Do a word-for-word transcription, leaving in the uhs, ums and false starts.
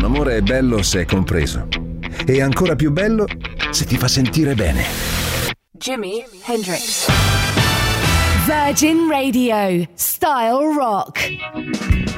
L'amore è bello se è compreso. E ancora più bello se ti fa sentire bene. Jimi Hendrix. Virgin Radio. Style Rock.